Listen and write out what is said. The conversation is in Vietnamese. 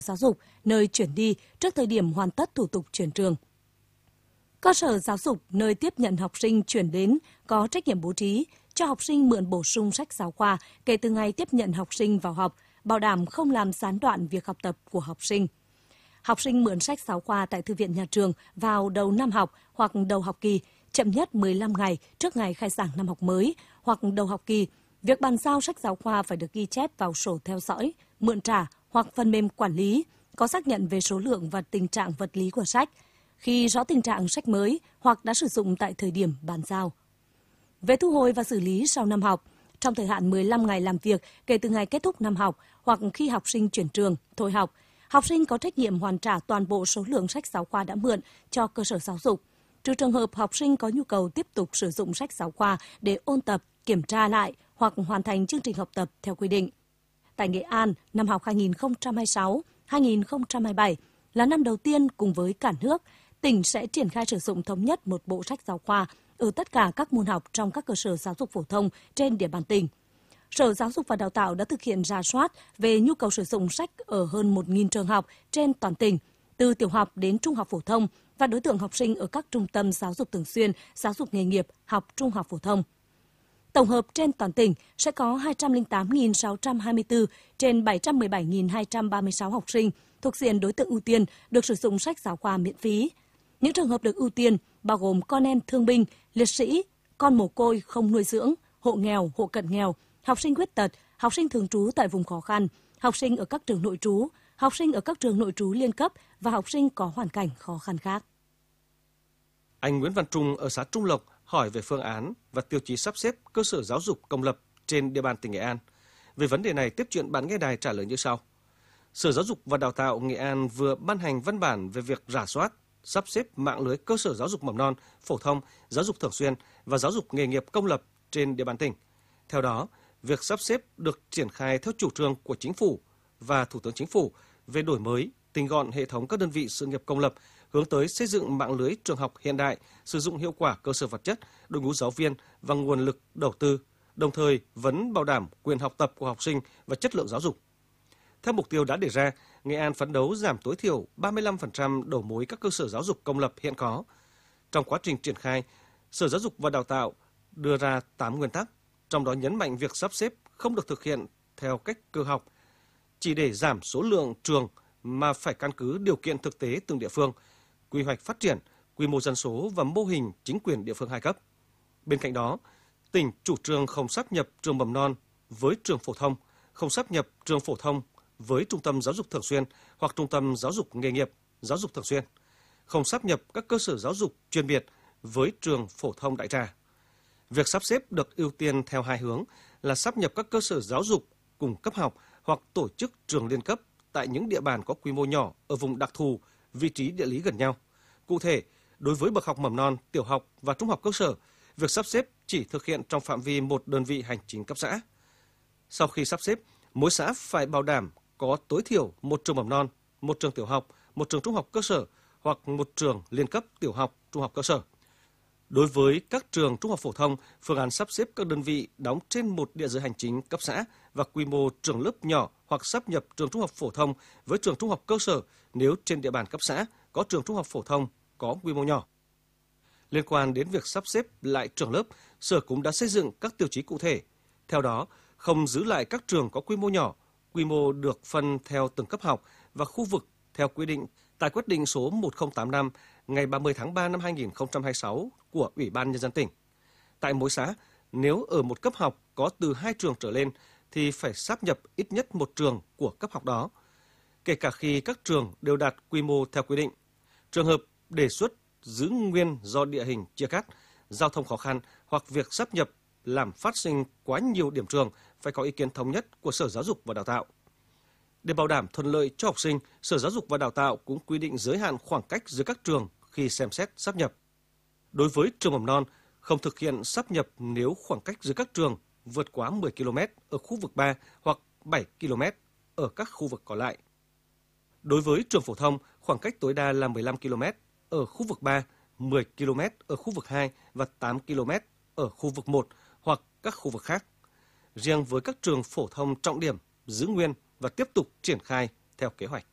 giáo dục nơi chuyển đi trước thời điểm hoàn tất thủ tục chuyển trường. Cơ sở giáo dục nơi tiếp nhận học sinh chuyển đến có trách nhiệm bố trí cho học sinh mượn bổ sung sách giáo khoa kể từ ngày tiếp nhận học sinh vào học, bảo đảm không làm gián đoạn việc học tập của học sinh. Học sinh mượn sách giáo khoa tại thư viện nhà trường vào đầu năm học hoặc đầu học kỳ, chậm nhất 15 ngày trước ngày khai giảng năm học mới hoặc đầu học kỳ. Việc bàn giao sách giáo khoa phải được ghi chép vào sổ theo dõi, mượn trả hoặc phần mềm quản lý, có xác nhận về số lượng và tình trạng vật lý của sách, khi rõ tình trạng sách mới hoặc đã sử dụng tại thời điểm bàn giao. Về thu hồi và xử lý sau năm học, trong thời hạn 15 ngày làm việc kể từ ngày kết thúc năm học hoặc khi học sinh chuyển trường, thôi học, học sinh có trách nhiệm hoàn trả toàn bộ số lượng sách giáo khoa đã mượn cho cơ sở giáo dục, trừ trường hợp học sinh có nhu cầu tiếp tục sử dụng sách giáo khoa để ôn tập, kiểm tra lại hoặc hoàn thành chương trình học tập theo quy định. Tại Nghệ An, năm học 2026-2027 là năm đầu tiên cùng với cả nước, tỉnh sẽ triển khai sử dụng thống nhất một bộ sách giáo khoa ở tất cả các môn học trong các cơ sở giáo dục phổ thông trên địa bàn tỉnh. Sở Giáo dục và Đào tạo đã thực hiện rà soát về nhu cầu sử dụng sách ở hơn 1.000 trường học trên toàn tỉnh, từ tiểu học đến trung học phổ thông và đối tượng học sinh ở các trung tâm giáo dục thường xuyên, giáo dục nghề nghiệp, học trung học phổ thông. Tổng hợp trên toàn tỉnh sẽ có 208.624 trên 717.236 học sinh thuộc diện đối tượng ưu tiên được sử dụng sách giáo khoa miễn phí. Những trường hợp được ưu tiên bao gồm con em thương binh, liệt sĩ, con mồ côi không nuôi dưỡng, hộ nghèo, hộ cận nghèo, học sinh khuyết tật, học sinh thường trú tại vùng khó khăn, học sinh ở các trường nội trú, học sinh ở các trường nội trú liên cấp và học sinh có hoàn cảnh khó khăn khác. Anh Nguyễn Văn Trung ở xã Trung Lộc hỏi về phương án và tiêu chí sắp xếp cơ sở giáo dục công lập trên địa bàn tỉnh Nghệ An. Về vấn đề này, tiếp chuyện bạn nghe đài trả lời như sau. Sở Giáo dục và Đào tạo Nghệ An vừa ban hành văn bản về việc rà soát, sắp xếp mạng lưới cơ sở giáo dục mầm non, phổ thông, giáo dục thường xuyên và giáo dục nghề nghiệp công lập trên địa bàn tỉnh. Theo đó, việc sắp xếp được triển khai theo chủ trương của Chính phủ và Thủ tướng Chính phủ về đổi mới, tinh gọn hệ thống các đơn vị sự nghiệp công lập, hướng tới xây dựng mạng lưới trường học hiện đại, sử dụng hiệu quả cơ sở vật chất, đội ngũ giáo viên và nguồn lực đầu tư, đồng thời vẫn bảo đảm quyền học tập của học sinh và chất lượng giáo dục. Theo mục tiêu đã đề ra, Nghệ An phấn đấu giảm tối thiểu 35% đầu mối các cơ sở giáo dục công lập hiện có. Trong quá trình triển khai, Sở Giáo dục và Đào tạo đưa ra 8 nguyên tắc, trong đó nhấn mạnh việc sắp xếp không được thực hiện theo cách cơ học, chỉ để giảm số lượng trường mà phải căn cứ điều kiện thực tế từng địa phương, quy hoạch phát triển, quy mô dân số và mô hình chính quyền địa phương hai cấp. Bên cạnh đó, tỉnh chủ trương không sáp nhập trường mầm non với trường phổ thông, không sáp nhập trường phổ thông với trung tâm giáo dục thường xuyên hoặc trung tâm giáo dục nghề nghiệp, giáo dục thường xuyên, không sáp nhập các cơ sở giáo dục chuyên biệt với trường phổ thông đại trà. Việc sắp xếp được ưu tiên theo hai hướng là sáp nhập các cơ sở giáo dục cùng cấp học hoặc tổ chức trường liên cấp tại những địa bàn có quy mô nhỏ ở vùng đặc thù, vị trí địa lý gần nhau. Cụ thể, đối với bậc học mầm non, tiểu học và trung học cơ sở, việc sắp xếp chỉ thực hiện trong phạm vi một đơn vị hành chính cấp xã. Sau khi sắp xếp, mỗi xã phải bảo đảm có tối thiểu một trường mầm non, một trường tiểu học, một trường trung học cơ sở hoặc một trường liên cấp tiểu học, trung học cơ sở. Đối với các trường trung học phổ thông, phương án sắp xếp các đơn vị đóng trên một địa giới hành chính cấp xã và quy mô trường lớp nhỏ hoặc sáp nhập trường trung học phổ thông với trường trung học cơ sở nếu trên địa bàn cấp xã có trường trung học phổ thông có quy mô nhỏ. Liên quan đến việc sắp xếp lại trường lớp, Sở cũng đã xây dựng các tiêu chí cụ thể. Theo đó, không giữ lại các trường có quy mô nhỏ, quy mô được phân theo từng cấp học và khu vực theo quy định tại quyết định số 1085 ngày 30 tháng 3 năm 2026 của Ủy ban Nhân dân tỉnh. Tại mỗi xã, nếu ở một cấp học có từ 2 trường trở lên thì phải sáp nhập ít nhất một trường của cấp học đó, kể cả khi các trường đều đạt quy mô theo quy định. Trường hợp đề xuất giữ nguyên do địa hình chia cắt, giao thông khó khăn hoặc việc sáp nhập làm phát sinh quá nhiều điểm trường phải có ý kiến thống nhất của Sở Giáo dục và Đào tạo. Để bảo đảm thuận lợi cho học sinh, Sở Giáo dục và Đào tạo cũng quy định giới hạn khoảng cách giữa các trường khi xem xét sáp nhập. Đối với trường mầm non, không thực hiện sáp nhập nếu khoảng cách giữa các trường vượt quá 10 km ở khu vực 3 hoặc 7 km ở các khu vực còn lại. Đối với trường phổ thông, khoảng cách tối đa là 15 km ở khu vực 3, 10 km ở khu vực 2 và 8 km ở khu vực 1 hoặc các khu vực khác. Riêng với các trường phổ thông trọng điểm, giữ nguyên và tiếp tục triển khai theo kế hoạch.